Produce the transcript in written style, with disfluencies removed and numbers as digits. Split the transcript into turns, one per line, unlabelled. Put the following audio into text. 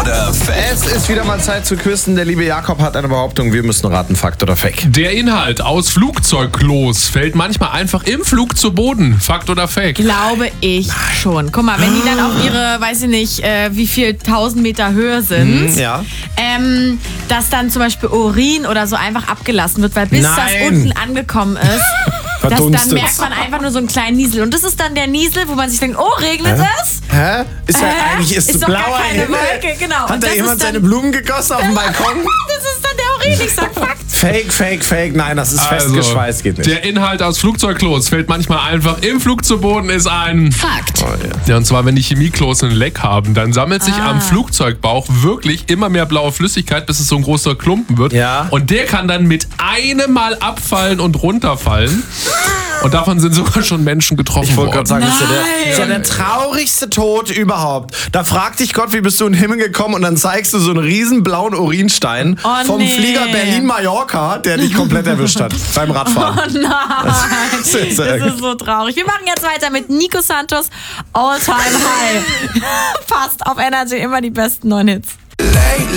oder Fake?
Es ist wieder mal Zeit zu quizzen. Der liebe Jakob hat eine Behauptung. Wir müssen raten, Fakt oder Fake.
Der Inhalt aus Flugzeugklos fällt manchmal einfach im Flug zu Boden. Fakt oder Fake?
Glaube ich schon. Guck mal, wenn die dann auf ihre, weiß ich nicht, wie viel 1000 Meter Höhe sind,
Ja.
dass dann zum Beispiel Urin oder so einfach abgelassen wird, weil bis das unten angekommen ist, dann merkt man einfach nur so einen kleinen Niesel. Und das ist dann der Niesel, wo man sich denkt, oh, regnet es?
Hä? Ist ja eigentlich
ist doch
blauer
gar keine
Himmel.
Wolke, genau.
Hat
Und
da
das
jemand
ist dann-
seine Blumen gegossen auf dem Balkon?
Das ist dann der Urin, ich sag Fakt.
Fake. Nein, das ist festgeschweißt, geht nicht.
Der Inhalt aus Flugzeugklos fällt manchmal einfach im Flug zu Boden, ist ein
Fakt.
Ja, und zwar, wenn die Chemieklos einen Leck haben, dann sammelt sich am Flugzeugbauch wirklich immer mehr blaue Flüssigkeit, bis es so ein großer Klumpen wird.
Ja.
Und der kann dann mit einem Mal abfallen und runterfallen. Und davon sind sogar schon Menschen getroffen
Ich wollte gerade
worden.
sagen, das ist ja der traurigste Tod überhaupt. Da fragt dich Gott, wie bist du in den Himmel gekommen, und dann zeigst du so einen riesen blauen Urinstein vom Flieger Berlin-Mallorca, der dich komplett erwischt hat beim Radfahren.
Oh nein, das ist so traurig. Wir machen jetzt weiter mit Nico Santos, All Time High. Passt auf Energy, immer die besten neuen Hits.
Lately